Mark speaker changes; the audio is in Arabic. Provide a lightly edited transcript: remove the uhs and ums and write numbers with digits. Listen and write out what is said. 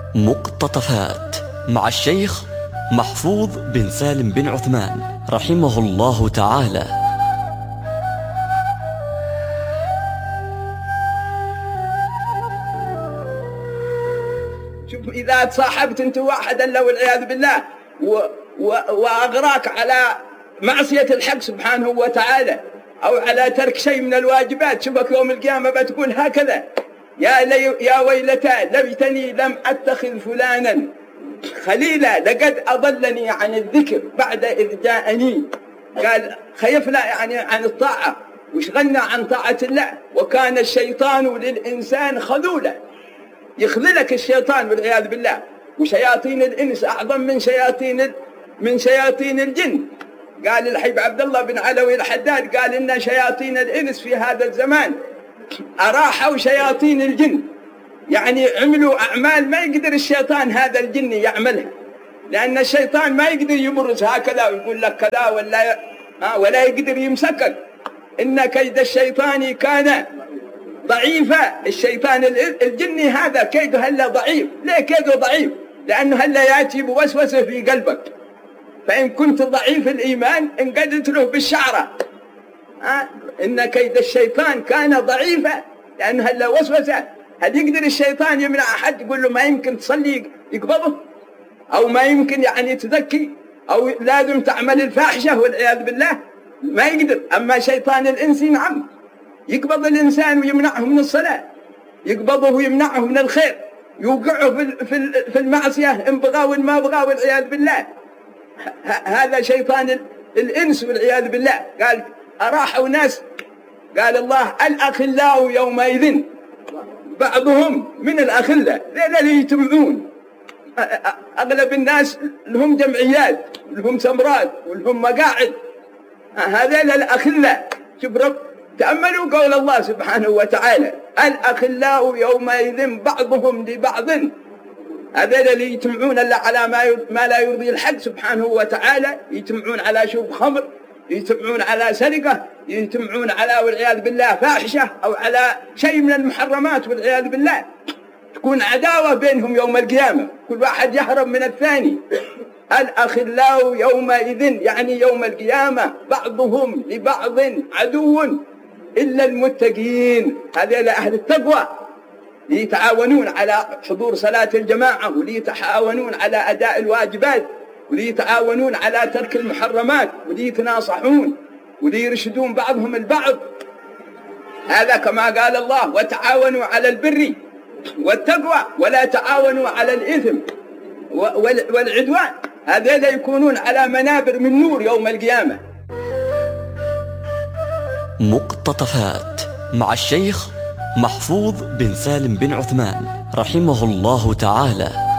Speaker 1: مقتطفات مع الشيخ محفوظ بن سالم بن عثمان رحمه الله تعالى.
Speaker 2: شوف، إذا تصاحبت أنت واحدا لو والعياذ بالله وأغراك على معصية الحق سبحانه وتعالى أو على ترك شيء من الواجبات، شوفك يوم القيامة بتقول هكذا: يا ويلتى ليتني لم أتخذ فلانا خليلا لقد أضلني عن الذكر بعد إذ جاءني. قال خيفنا يعني عن الطاعة وشغلنا عن طاعة الله، وكان الشيطان للإنسان خذولا. يخذلك الشيطان والعياذ بالله، وشياطين الإنس أعظم من شياطين الجن. قال الحبيب عبد الله بن علوي الحداد قال إن شياطين الإنس في هذا الزمان أراحوا شياطين الجن، يعني عملوا أعمال ما يقدر الشيطان هذا الجن يعملها، لأن الشيطان ما يقدر يبرز هكذا ويقول لك كذا ولا يقدر يمسكك. إن كيد الشيطان كان ضعيفا. الشيطان الجني هذا كيده هلا ضعيف. ليه كيده ضعيف؟ لأنه هلا يأتي بوسوسة في قلبك، فإن كنت ضعيف الإيمان انقدت له بالشعرة. إن كيد الشيطان كان ضعيفا، لأنه هلا وسوسة. هل يقدر الشيطان يمنع أحد يقول له ما يمكن تصلي يقبضه، أو ما يمكن يعني تذكي، أو لازم تعمل الفاحشة والعياذ بالله؟ ما يقدر. أما شيطان الإنس نعم يقبض الإنسان ويمنعه من الصلاة، يقبضه ويمنعه من الخير، يوقعه في المعصية إن بغى وإن ما بغى والعياذ بالله. هذا شيطان الإنس والعياذ بالله. قال أراحوا ناس، قال الله الأخلاء يومئذ بعضهم من الأخلاء. ذي يجتمعون. أغلب الناس لهم جمعيات ولهم سمرات ولهم مقاعد، هذين الأخلاء. شوف رب، تأملوا قول الله سبحانه وتعالى: الأخلاء يومئذ بعضهم لبعض. هذين اللي يجتمعون على ما لا يرضي الحق سبحانه وتعالى، يجتمعون على شرب خمر، يجتمعون على سرقة، يجتمعون على والعياذ بالله فاحشة، أو على شيء من المحرمات والعياذ بالله. تكون عداوة بينهم يوم القيامة، كل واحد يهرب من الثاني. الأخلاء يومئذ يعني يوم القيامة بعضهم لبعض عدو إلا المتقين. هذا لأهل التقوى، ليتعاونون على حضور صلاة الجماعة، وليتعاونون على أداء الواجبات، وليتعاونون على ترك المحرمات، وليتناصحون وليرشدون بعضهم البعض. هذا كما قال الله: وتعاونوا على البر والتقوى ولا تعاونوا على الإثم والعدوان. هذين يكونون على منابر من نور يوم القيامة.
Speaker 1: مقتطفات مع الشيخ محفوظ بن سالم بن عثمان رحمه الله تعالى.